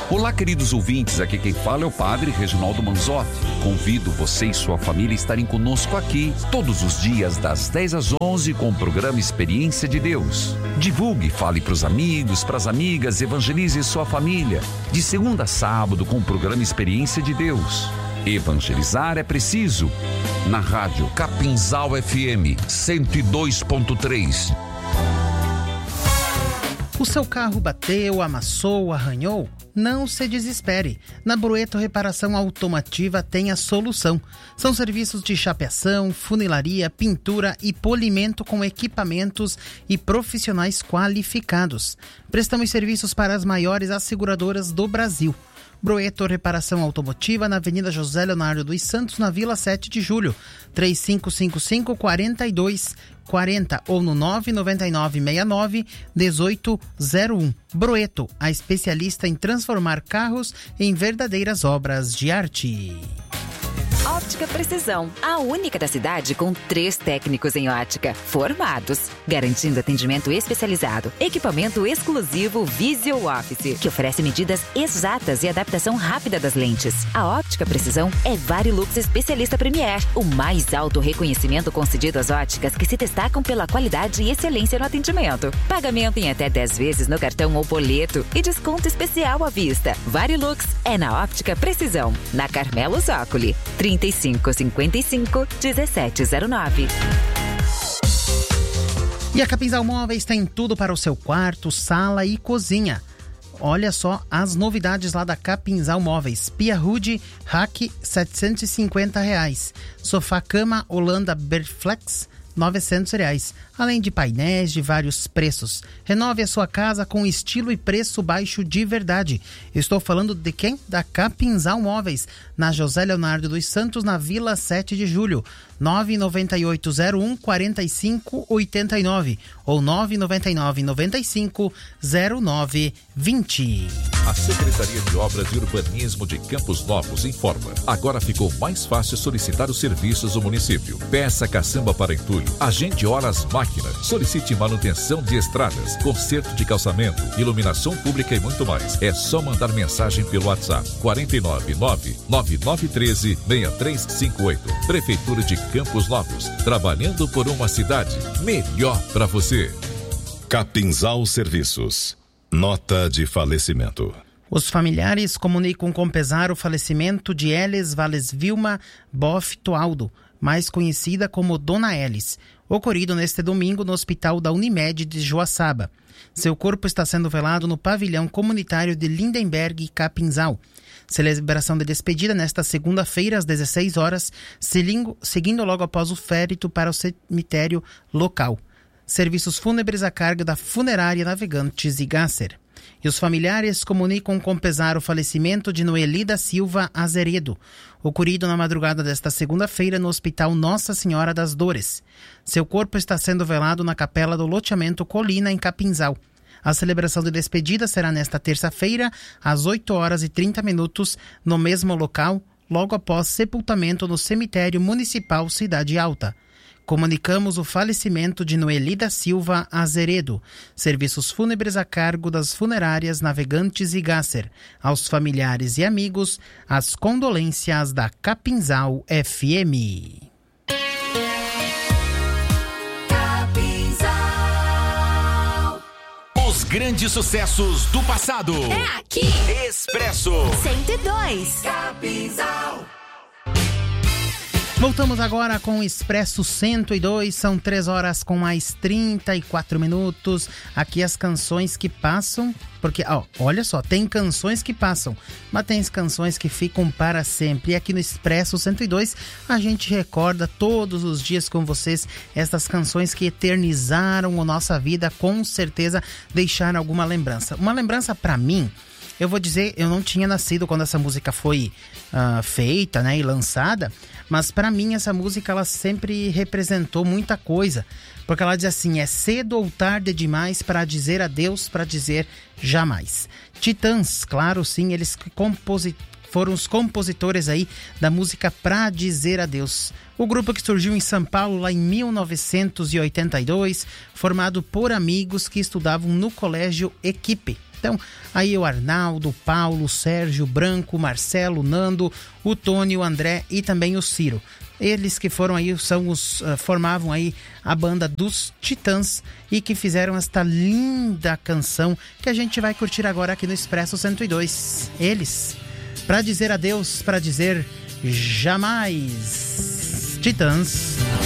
Olá, queridos ouvintes, aqui quem fala é o Padre Reginaldo Manzotti. Convido você e sua família a estarem conosco aqui todos os dias das 10 às 11 com o programa Experiência de Deus. Divulgue, fale para os amigos, para as amigas, evangelize sua família. De segunda a sábado com o programa Experiência de Deus. Evangelizar é preciso. Na rádio Capinzal FM 102.3. O seu carro bateu, amassou, arranhou? Não se desespere. Na Broeto Reparação Automotiva tem a solução. São serviços de chapeação, funilaria, pintura e polimento com equipamentos e profissionais qualificados. Prestamos serviços para as maiores asseguradoras do Brasil. Broeto Reparação Automotiva na Avenida José Leonardo dos Santos, na Vila 7 de Julho, 3555-4240 ou no 99969-1801. Broeto, a especialista em transformar carros em verdadeiras obras de arte. Ótica Precisão, a única da cidade com 3 técnicos em ótica formados, garantindo atendimento especializado, equipamento exclusivo Visual Office, que oferece medidas exatas e adaptação rápida das lentes. A Ótica Precisão é Varilux Especialista Premier, o mais alto reconhecimento concedido às óticas que se destacam pela qualidade e excelência no atendimento. Pagamento em até 10 vezes no cartão ou boleto e desconto especial à vista. Varilux é na Ótica Precisão, na Carmelo Zócoli, 3555-1709. E a Capinzal Móveis tem tudo para o seu quarto, sala e cozinha. Olha só as novidades lá da Capinzal Móveis. Pia Rude Rack, R$ 750. Sofá-cama Holanda Berflex, R$ 900, além de painéis de vários preços. Renove a sua casa com estilo e preço baixo de verdade. Estou falando de quem? Da Capinzal Móveis, na José Leonardo dos Santos, na Vila 7 de Julho. 99801-4589 ou 999-95-0920. A Secretaria de Obras e Urbanismo de Campos Novos informa: agora ficou mais fácil solicitar os serviços do município. Peça caçamba para entulho, agende horas máquina, solicite manutenção de estradas, conserto de calçamento, iluminação pública e muito mais. É só mandar mensagem pelo WhatsApp 499-9913-6358. Prefeitura de Campos Novos, trabalhando por uma cidade melhor para você. Capinzal Serviços. Nota de falecimento. Os familiares comunicam com pesar o falecimento de Elis Valles Vilma Boff Toaldo, mais conhecida como Dona Elis, ocorrido neste domingo no Hospital da Unimed de Joaçaba. Seu corpo está sendo velado no pavilhão comunitário de Lindenberg, Capinzal. Celebração de despedida nesta segunda-feira às 16 horas, seguindo logo após o féretro para o cemitério local. Serviços fúnebres a cargo da Funerária Navegantes e Gasser. E os familiares comunicam com pesar o falecimento de Noeli da Silva Azeredo, ocorrido na madrugada desta segunda-feira no Hospital Nossa Senhora das Dores. Seu corpo está sendo velado na capela do loteamento Colina, em Capinzal. A celebração de despedida será nesta terça-feira, às 8h30, no mesmo local, logo após sepultamento no cemitério municipal Cidade Alta. Comunicamos o falecimento de Noeli da Silva Azeredo. Serviços fúnebres a cargo das funerárias Navegantes e Gasser. Aos familiares e amigos, as condolências da Capinzal FM. Os grandes sucessos do passado. É aqui. Expresso 102. Capinzal. Voltamos agora com o Expresso 102, são 3h mais 34. Aqui as canções que passam, porque, olha só, tem canções que passam, mas tem canções que ficam para sempre. E aqui no Expresso 102, a gente recorda todos os dias com vocês estas canções que eternizaram a nossa vida, com certeza deixaram alguma lembrança. Uma lembrança para mim, eu vou dizer, eu não tinha nascido quando essa música foi feita, né, e lançada, mas para mim essa música ela sempre representou muita coisa, porque ela diz assim: é cedo ou tarde demais para dizer adeus, para dizer jamais. Titãs, claro, sim, eles foram os compositores aí da música Pra Dizer Adeus. O grupo que surgiu em São Paulo lá em 1982, formado por amigos que estudavam no Colégio Equipe. Então, aí o Arnaldo, o Paulo, o Sérgio, o Branco, o Marcelo, o Nando, o Tony, o André e também o Ciro. Eles que foram aí, formavam aí a banda dos Titãs e que fizeram esta linda canção que a gente vai curtir agora aqui no Expresso 102. Eles, pra dizer adeus, pra dizer jamais. Titãs.